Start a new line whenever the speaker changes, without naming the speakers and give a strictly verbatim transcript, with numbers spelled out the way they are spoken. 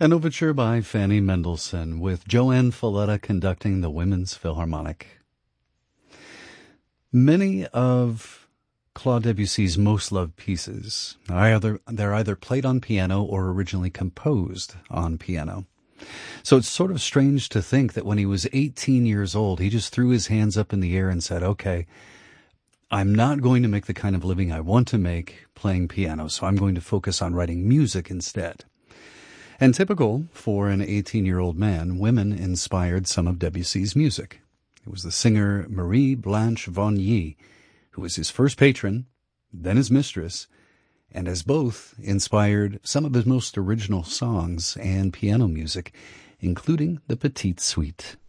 An overture by Fanny Mendelssohn with Joanne Falletta conducting the Women's Philharmonic. Many of Claude Debussy's most loved pieces are either, they're either played on piano or originally composed on piano. So it's sort of strange to think that when he was eighteen years old, he just threw his hands up in the air and said, okay, I'm not going to make the kind of living I want to make playing piano, so I'm going to focus on writing music instead. And typical for an eighteen-year-old man, women inspired some of Debussy's music. It was the singer Marie Blanche Vonnier, who was his first patron, then his mistress, and as both inspired some of his most original songs and piano music, including the Petite Suite.